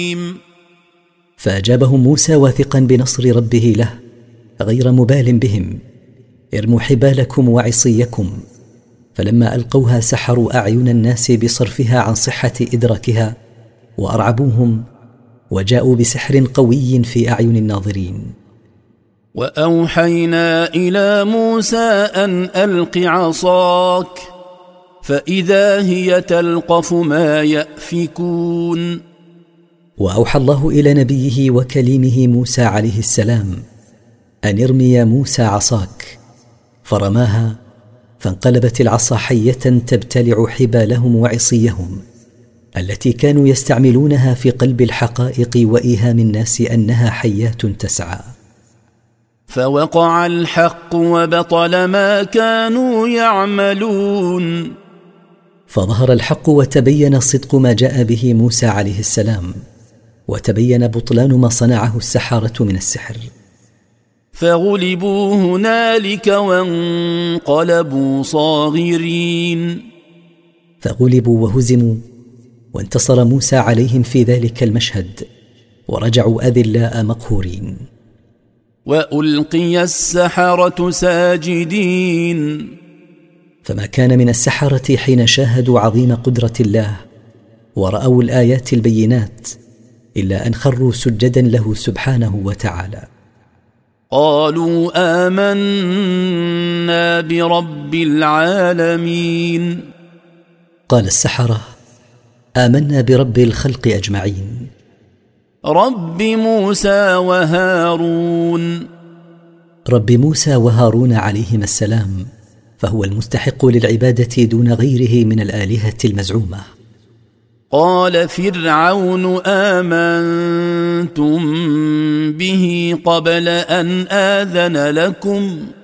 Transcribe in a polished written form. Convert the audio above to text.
فأجابهم موسى واثقا بنصر ربه له غير مبال بهم: ارموا حبالكم وعصيكم. فلما ألقوها سحروا أعين الناس بصرفها عن صحة إدراكها وأرعبوهم، وجاءوا بسحر قوي في أعين الناظرين. وأوحينا إلى موسى أن ألق عصاك فإذا هي تلقف ما يأفكون. وأوحى الله إلى نبيه وكليمه موسى عليه السلام أن ارمي يا موسى عصاك، فرماها فانقلبت العصا حية تبتلع حبالهم وعصيهم التي كانوا يستعملونها في قلب الحقائق وإيهام الناس أنها حيات تسعى. فوقع الحق وبطل ما كانوا يعملون. فظهر الحق وتبين صدق ما جاء به موسى عليه السلام، وتبين بطلان ما صنعه السحرة من السحر. فغلبوا هنالك وانقلبوا صاغرين. فغلبوا وهزموا، وانتصر موسى عليهم في ذلك المشهد، ورجعوا أذلاء مقهورين. وألقي السحرة ساجدين. فما كان من السحرة حين شاهدوا عظيم قدرة الله ورأوا الآيات البينات إلا أن خروا سجدا له سبحانه وتعالى. قالوا آمنا برب العالمين. قال السحرة: آمنا برب الخلق أجمعين، رب موسى وهارون. رب موسى وهارون عليهما السلام، فهو المستحق للعبادة دون غيره من الآلهة المزعومة. قال فرعون آمنتم به قبل أن آذن لكم